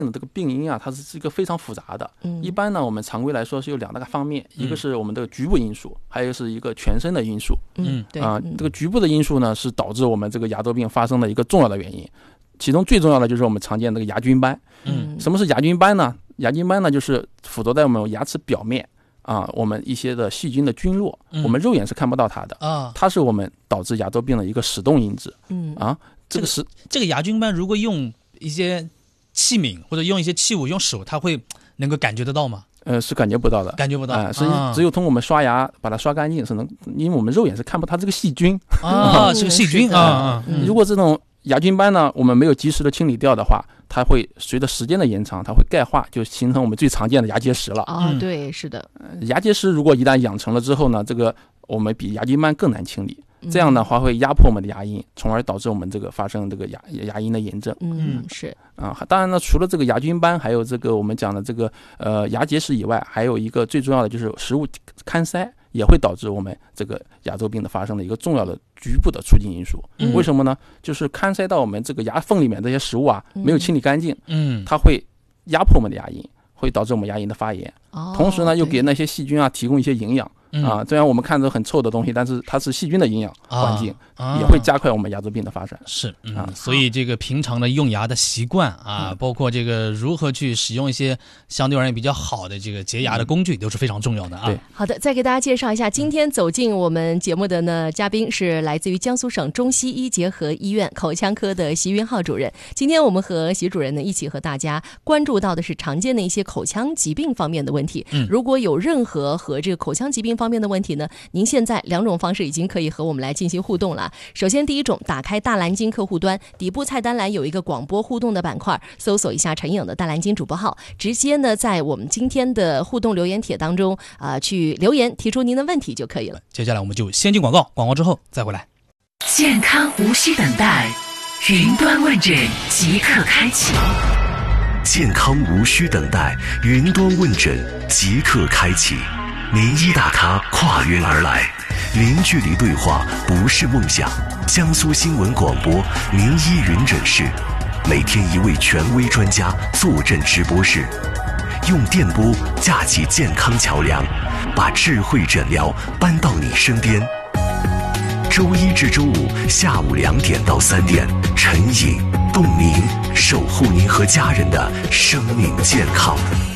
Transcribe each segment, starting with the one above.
这个病因啊，它是一个非常复杂的。一般呢，我们常规来说是有2大方面，一个是我们的局部因素，还有是一个全身的因素。 对这个局部的因素呢，是导致我们这个牙周病发生的一个重要的原因。其中最重要的就是我们常见的这个牙菌斑。什么是牙菌斑呢？牙菌斑呢，就是附着在我们牙齿表面我们一些的细菌的菌落，我们肉眼是看不到它的它是我们导致牙周病的一个始动因子。 这个牙菌斑如果用一些器皿或者用一些器物用手，它会能够感觉得到吗？ 是感觉不到的， 感觉不到， 只有通过我们刷牙把它刷干净是能，因为我们肉眼是看不到它这个细菌是个细菌如果这种牙菌斑呢，我们没有及时的清理掉的话，它会随着时间的延长，它会钙化，就形成我们最常见的牙结石了对，是的。 牙结石如果一旦养成了之后呢，这个我们比牙菌斑更难清理。这样的话会压迫我们的牙龈，从而导致我们这个发生这个牙龈的炎症。 是当然呢，除了这个牙菌斑，还有这个我们讲的这个牙结石以外，还有一个最重要的就是食物勘塞，也会导致我们这个牙周病的发生的一个重要的局部的促进因素。为什么呢？就是勘塞到我们这个牙缝里面这些食物没有清理干净，它会压迫我们的牙龈，会导致我们牙龈的发炎。同时呢，又给那些细菌提供一些营养。虽然我们看着很臭的东西，但是它是细菌的营养环境，也会加快我们牙周病的发展。 是所以这个平常的用牙的习惯包括这个如何去使用一些相对而言比较好的这个洁牙的工具，都是非常重要的对， 好的，再给大家介绍一下，今天走进我们节目的呢嘉宾是来自于江苏省中西医结合医院口腔科的习云浩主任。今天我们和习主任呢一起和大家关注到的是常见的一些口腔疾病方面的问题。如果有任何和这个口腔疾病方面的问题呢，您现在2种方式已经可以和我们来进行互动了。首先第一种，打开大蓝鲸客户端，底部菜单栏有一个广播互动的板块，搜索一下陈颖的大蓝鲸主播号，直接呢在我们今天的互动留言帖当中去留言提出您的问题就可以了。 接下来我们就先进广告，广告之后再回来。 健康无需等待，云端问诊即刻开启。 健康无需等待，云端问诊即刻开启。名医大咖跨越而来，零距离对话不是梦想。江苏新闻广播名医云诊室，每天一位权威专家坐镇直播室，用电波架起健康桥梁，把智慧诊疗搬到你身边。周一至周五下午2点到3点，陈颖、冻宁守护您和家人的生命健康。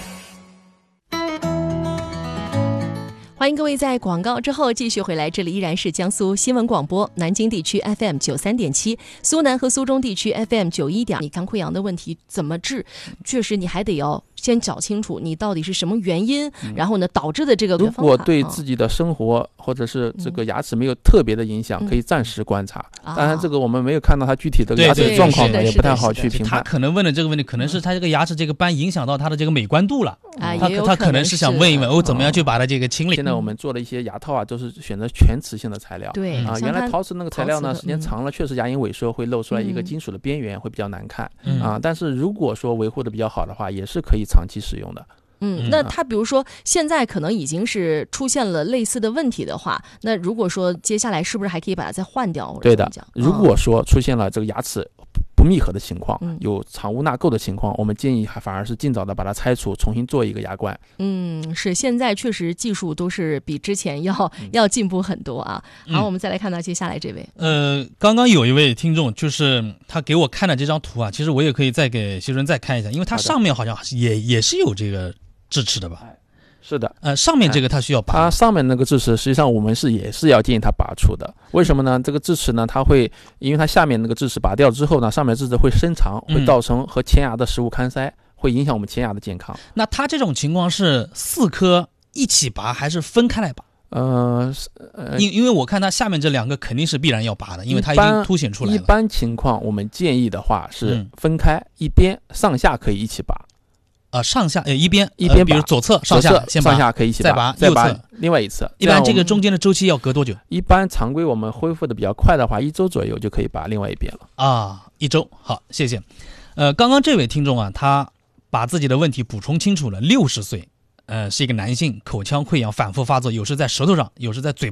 欢迎各位在广告之后继续回来，这里依然是江苏新闻广播南京地区 FM 93.7，苏南和苏中地区 FM 91.2。你肝溃疡的问题怎么治？确实你还得要先找清楚你到底是什么原因，然后呢导致的这个方法。 如果对自己的生活或者是这个牙齿没有特别的影响，可以暂时观察。当然这个我们没有看到他具体的牙齿状况，也不太好去评判。 他可能问的这个问题，可能是他这个牙齿这个斑影响到他的这个美观度了。他可能是想问一问怎么样去把它这个清理。 现在我们做的一些牙套都是选择全瓷性的材料。 对原来陶瓷那个材料呢，时间长了确实牙龈萎缩会露出来一个金属的边缘，会比较难看但是如果说维护的比较好的话，也是可以长期使用的。 那他比如说现在可能已经是出现了类似的问题的话，那如果说接下来是不是还可以把它再换掉？或者对的，如果说出现了这个牙齿不密合的情况，有藏污纳垢的情况，我们建议反而是尽早的把它拆除，重新做一个牙冠。 是现在确实技术都是比之前要进步很多啊。好，我们再来看到接下来这位。 刚刚有一位听众，就是他给我看的这张图其实我也可以再给习主任再看一下，因为它上面好像也是有这个智齿的吧？ 是的， 上面这个它需要拔， 它上面那个智齿实际上我们也是要建议它拔除的。为什么呢？这个智齿呢，它会因为它下面那个智齿拔掉之后呢，上面智齿会伸长，会造成和前牙的食物勘塞，会影响我们前牙的健康。 那它这种情况是4颗一起拔还是分开来拔？因为我看它下面这2个肯定是必然要拔的，因为它已经凸显出来了。 一般情况我们建议的话是分开，一边上下可以一起拔。 上下一边比如左侧上下先拔， 上下可以一起拔， 再拔另外一次。 一般这个中间的周期要隔多久？ 一般常规我们恢复的比较快的话，1周左右就可以拔另外一边了。 1周，好，谢谢。刚刚这位听众他把自己的问题补充清楚了，60岁，是一个男性，口腔溃疡反复发作，有时在舌头上，有时在嘴巴